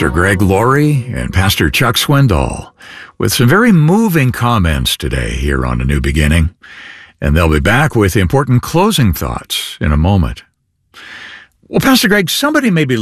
Pastor Greg Laurie and Pastor Chuck Swindoll with some very moving comments today here on A New Beginning, and they'll be back with important closing thoughts in a moment. Well, Pastor Greg, somebody may be